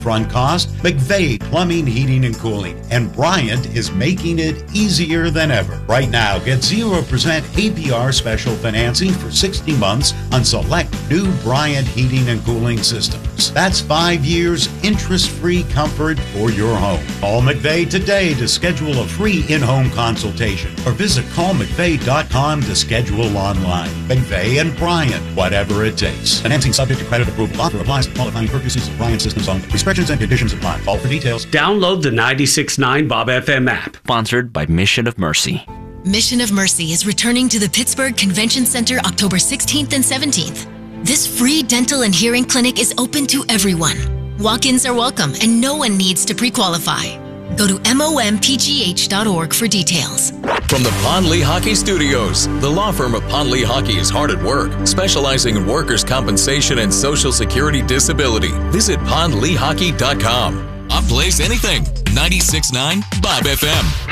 Front cost, McVeigh Plumbing, Heating, and Cooling. And Bryant is making it easier than ever. Right now, get 0% APR special financing for 60 months on select new Bryant Heating and Cooling systems. That's 5 years interest-free comfort for your home. Call McVeigh today to schedule a free in-home consultation or visit callmcveigh.com to schedule online. McVeigh and Bryant, whatever it takes. Financing subject to credit approval. Offer applies to qualifying purchases of Bryant systems only. Restrictions and conditions apply. Call for details. Download the 96.9 Bob FM app. Sponsored by Mission of Mercy. Mission of Mercy is returning to the Pittsburgh Convention Center October 16th and 17th. This free dental and hearing clinic is open to everyone. Walk-ins are welcome and no one needs to pre-qualify. Go to mompgh.org for details. From the Pond Lehocky Studios, the law firm of Pond Lehocky is hard at work, specializing in workers' compensation and Social Security disability. Visit pondlehocky.com. I'll place anything. 96.9 Bob FM.